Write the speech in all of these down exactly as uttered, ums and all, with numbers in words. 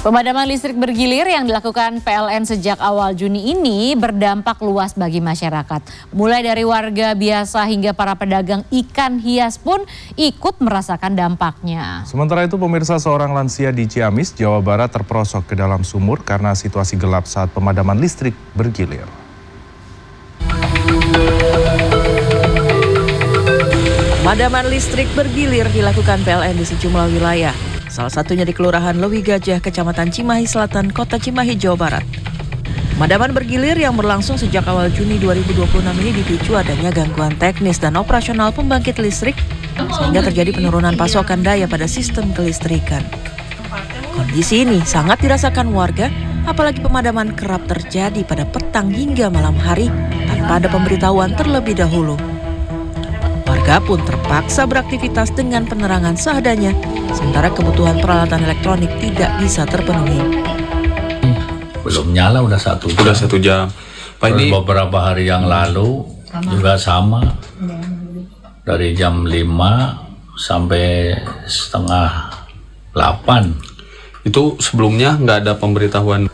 Pemadaman listrik bergilir yang dilakukan P L N sejak awal Juni ini berdampak luas bagi masyarakat. Mulai dari warga biasa hingga para pedagang ikan hias pun ikut merasakan dampaknya. Sementara itu pemirsa, seorang lansia di Ciamis, Jawa Barat terperosok ke dalam sumur karena situasi gelap saat pemadaman listrik bergilir. Pemadaman listrik bergilir dilakukan P L N di sejumlah wilayah. Salah satunya di Kelurahan Lewi Gajah, Kecamatan Cimahi Selatan, Kota Cimahi, Jawa Barat. Pemadaman bergilir yang berlangsung sejak awal Juni dua ribu dua puluh enam ini dipicu adanya gangguan teknis dan operasional pembangkit listrik sehingga terjadi penurunan pasokan daya pada sistem kelistrikan. Kondisi ini sangat dirasakan warga, apalagi pemadaman kerap terjadi pada petang hingga malam hari tanpa ada pemberitahuan terlebih dahulu. Warga pun terpaksa beraktivitas dengan penerangan seadanya, sementara kebutuhan peralatan elektronik tidak bisa terpenuhi. Belum nyala udah satu jam. Udah satu jam. Pak, ini beberapa hari yang lalu sama. Juga sama. Dari jam lima sampai setengah delapan. Itu sebelumnya nggak ada pemberitahuan.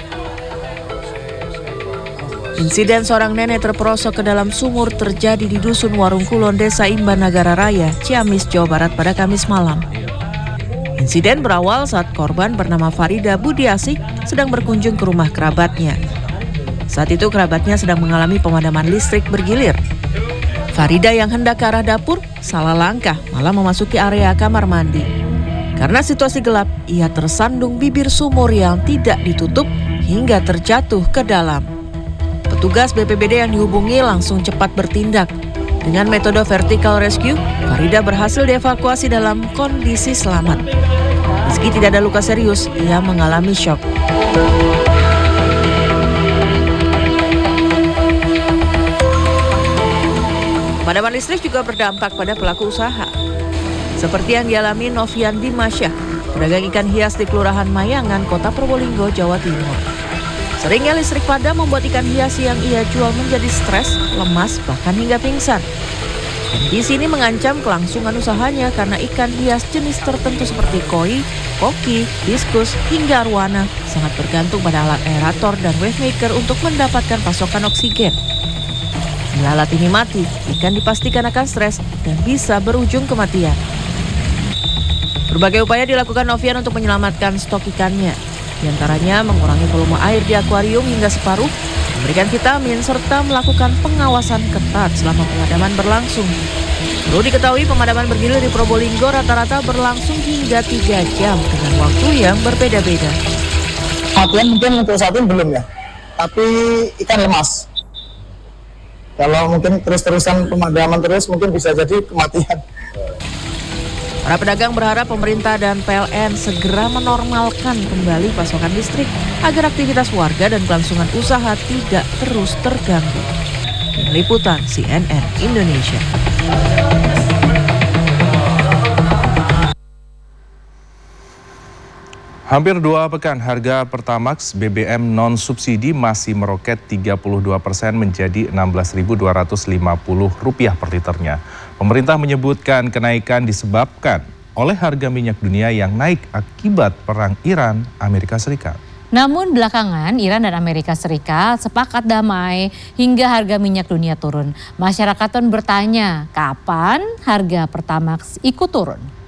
Insiden seorang nenek terperosok ke dalam sumur terjadi di Dusun Warung Kulon, Desa Imban Nagara Raya, Ciamis, Jawa Barat pada Kamis malam. Insiden berawal saat korban bernama Farida Budiasih sedang berkunjung ke rumah kerabatnya. Saat itu kerabatnya sedang mengalami pemadaman listrik bergilir. Farida yang hendak ke arah dapur salah langkah malah memasuki area kamar mandi. Karena situasi gelap, ia tersandung bibir sumur yang tidak ditutup hingga terjatuh ke dalam. Petugas B P B D yang dihubungi langsung cepat bertindak. Dengan metode vertical rescue, Farida berhasil dievakuasi dalam kondisi selamat. Meski tidak ada luka serius, ia mengalami syok. Pemadaman listrik juga berdampak pada pelaku usaha. Seperti yang dialami Novian Dimasyah, pedagang ikan hias di Kelurahan Mayangan, Kota Probolinggo, Jawa Timur. Seringnya listrik padam membuat ikan hias yang ia jual menjadi stres, lemas, bahkan hingga pingsan. Kondisi ini mengancam kelangsungan usahanya karena ikan hias jenis tertentu seperti koi, koki, diskus, hingga arwana sangat bergantung pada alat aerator dan wave maker untuk mendapatkan pasokan oksigen. Bila alat ini mati, ikan dipastikan akan stres dan bisa berujung kematian. Berbagai upaya dilakukan Novian untuk menyelamatkan stok ikannya. Di antaranya mengurangi volume air di akuarium hingga separuh, memberikan vitamin, serta melakukan pengawasan ketat selama pemadaman berlangsung. Perlu diketahui pemadaman bergilir di Probolinggo rata-rata berlangsung hingga tiga jam dengan waktu yang berbeda-beda. Kematian mungkin untuk saat ini belum ya, tapi ikan lemas. Kalau mungkin terus-terusan pemadaman terus mungkin bisa jadi kematian. Para pedagang berharap pemerintah dan P L N segera menormalkan kembali pasokan listrik agar aktivitas warga dan kelangsungan usaha tidak terus terganggu. Tim Liputan C N N Indonesia. Hampir dua pekan harga Pertamax B B M non-subsidi masih meroket tiga puluh dua persen menjadi enam belas ribu dua ratus lima puluh rupiah per liternya. Pemerintah menyebutkan kenaikan disebabkan oleh harga minyak dunia yang naik akibat perang Iran-Amerika Serikat. Namun belakangan Iran dan Amerika Serikat sepakat damai hingga harga minyak dunia turun. Masyarakat pun bertanya, kapan harga Pertamax ikut turun?